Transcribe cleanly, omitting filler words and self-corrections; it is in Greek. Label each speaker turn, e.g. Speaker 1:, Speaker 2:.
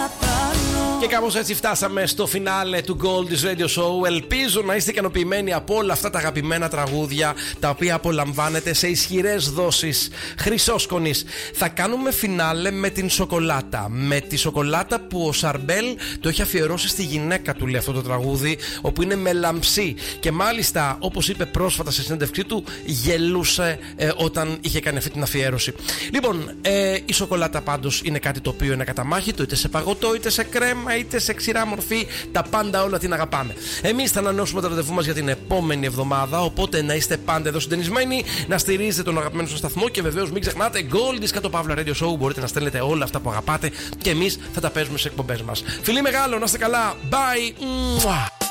Speaker 1: Και κάπως έτσι φτάσαμε στο φινάλε του Gold's Radio Show. Ελπίζω να είστε ικανοποιημένοι από όλα αυτά τα αγαπημένα τραγούδια, τα οποία απολαμβάνετε σε ισχυρές δόσεις χρυσόσκονης. Θα κάνουμε φινάλε με την σοκολάτα. Με τη σοκολάτα που ο Σαρμπέλ το έχει αφιερώσει στη γυναίκα του, λέει αυτό το τραγούδι, όπου είναι με λαμψή. Και μάλιστα, όπως είπε πρόσφατα σε συνέντευξή του, γελούσε όταν είχε κάνει αυτή την αφιέρωση. Λοιπόν, η σοκολάτα πάντως είναι κάτι το οποίο είναι καταμάχητο, είτε σε παγωτό, είτε σε κρέμα, είτε σε ξηρά μορφή, τα πάντα όλα την αγαπάμε. Εμείς θα ανανεώσουμε το ραντεβού μας για την επόμενη εβδομάδα, οπότε να είστε πάντα εδώ συντονισμένοι, να στηρίζετε τον αγαπημένο σας σταθμό και βεβαίως μην ξεχνάτε Gold's Radio Show. Μπορείτε να στέλνετε όλα αυτά που αγαπάτε και εμείς θα τα παίζουμε σε εκπομπές μας. Φιλί μεγάλο, να είστε καλά. Bye.